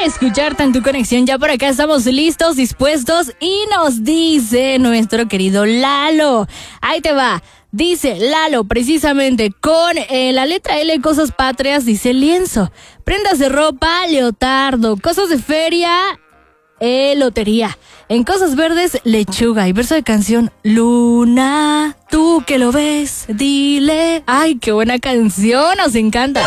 escucharte en tu conexión. Ya por acá estamos listos, dispuestos y nos dice nuestro querido Lalo. Ahí te va. Dice Lalo, precisamente con la letra L, cosas patrias, dice lienzo. Prendas de ropa, leotardo. Cosas de feria, lotería. En cosas verdes, lechuga. Y verso de canción, luna, tú que lo ves, dile. Ay, qué buena canción, nos encanta.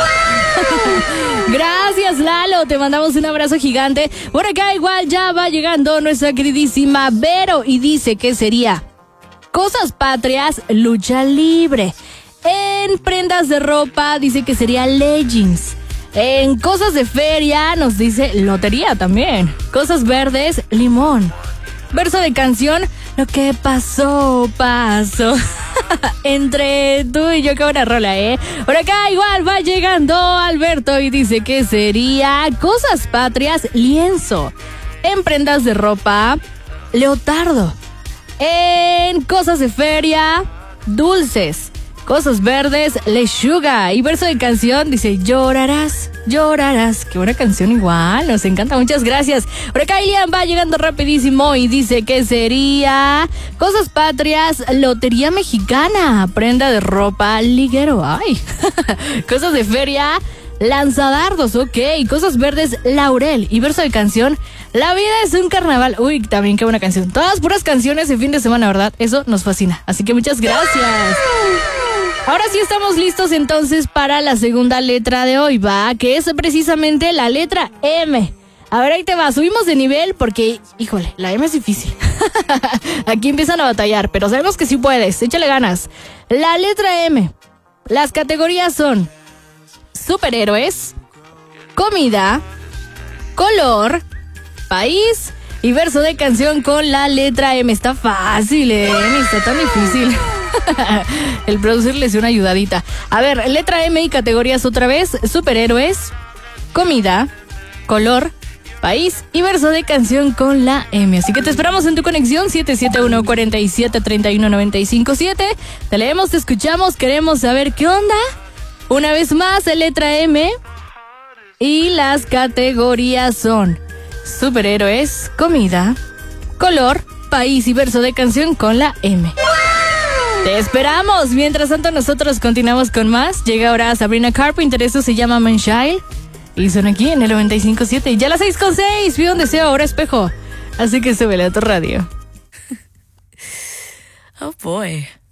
Gracias, Lalo, te mandamos un abrazo gigante. Por acá igual ya va llegando nuestra queridísima Vero y dice que sería cosas patrias, lucha libre. En prendas de ropa dice que sería leggings. En cosas de feria nos dice lotería también. Cosas verdes, limón. Verso de canción, lo que pasó, pasó. Entre tú y yo, qué buena rola, ¿eh? Por acá igual va llegando Alberto y dice que sería cosas patrias, lienzo. En prendas de ropa, leotardo. En cosas de feria, dulces. Cosas verdes, lechuga. Y verso de canción dice, llorarás, llorarás. Qué buena canción igual, nos encanta, muchas gracias. Por acá Ilian va llegando rapidísimo y dice que sería cosas patrias, lotería mexicana. Prenda de ropa, liguero. Ay, cosas de feria, lanzadardos, ok. Cosas verdes, laurel. Y verso de canción, la vida es un carnaval. Uy, también qué buena canción. Todas puras canciones de fin de semana, ¿verdad? Eso nos fascina. Así que muchas gracias. Ahora sí estamos listos entonces para la segunda letra de hoy, ¿va? Que es precisamente la letra M. A ver, ahí te va. Subimos de nivel porque, híjole, la M es difícil. Aquí empiezan a batallar, pero sabemos que sí puedes. Échale ganas. La letra M. Las categorías son superhéroes, comida, color, país y verso de canción con la letra M. Está fácil, ni está tan difícil. El producer le dio una ayudadita. A ver, letra M y categorías otra vez. Superhéroes, comida, color, país y verso de canción con la M. Así que te esperamos en tu conexión 771-47-31-957. Te leemos, te escuchamos, queremos saber qué onda. Una vez más, letra M y las categorías son superhéroes, comida, color, país y verso de canción con la M. Te esperamos. Mientras tanto, nosotros continuamos con más. Llega ahora Sabrina Carpenter. Esto se llama Manchild. Y son aquí en el 95.7. Ya las 6:06. Pido un deseo, ahora espejo. Así que súbele a tu radio. Oh boy.